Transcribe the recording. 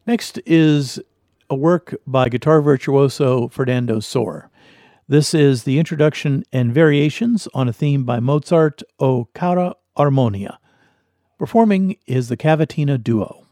Next is a work by guitar virtuoso Fernando Sor. This is the introduction and variations on a theme by Mozart, O Cara Armonia. Performing is the Cavatina Duo.